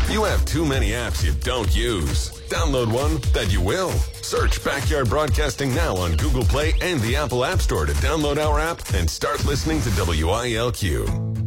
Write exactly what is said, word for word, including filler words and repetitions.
You have too many apps you don't use. Download one that you will. Search Backyard Broadcasting now on Google Play and the Apple App Store to download our app and start listening to W I L Q.